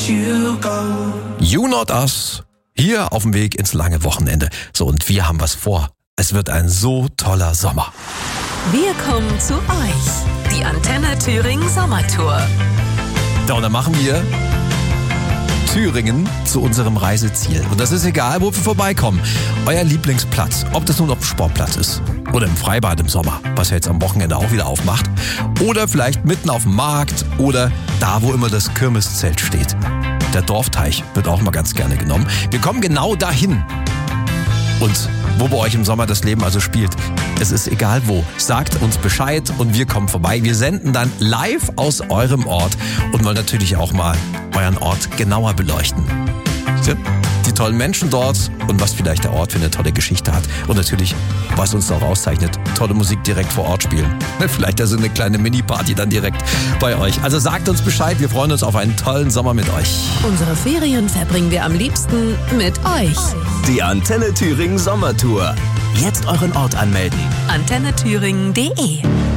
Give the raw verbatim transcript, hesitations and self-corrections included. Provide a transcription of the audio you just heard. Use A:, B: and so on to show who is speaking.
A: you go.
B: You Not Us, hier auf dem Weg ins lange Wochenende. So, und wir haben was vor. Es wird ein so toller Sommer.
C: Wir kommen zu euch. Die Antenne Thüringen Sommertour.
B: Da, und dann machen wir Thüringen zu unserem Reiseziel. Und das ist egal, wo wir vorbeikommen. Euer Lieblingsplatz, ob das nun auf dem Sportplatz ist oder im Freibad im Sommer, was ja jetzt am Wochenende auch wieder aufmacht, oder vielleicht mitten auf dem Markt oder da, wo immer das Kirmeszelt steht. Der Dorfteich wird auch mal ganz gerne genommen. Wir kommen genau dahin. Und wo bei euch im Sommer das Leben also spielt, es ist egal wo. Sagt uns Bescheid und wir kommen vorbei. Wir senden dann live aus eurem Ort und wollen natürlich auch mal euren Ort genauer beleuchten. Die tollen Menschen dort und was vielleicht der Ort für eine tolle Geschichte hat. Und natürlich, was uns auch auszeichnet, tolle Musik direkt vor Ort spielen. Vielleicht also eine kleine Mini-Party dann direkt bei euch. Also sagt uns Bescheid, wir freuen uns auf einen tollen Sommer mit euch.
C: Unsere Ferien verbringen wir am liebsten mit euch.
D: Die Antenne Thüringen Sommertour. Jetzt euren Ort anmelden.
C: antenne thüringen punkt de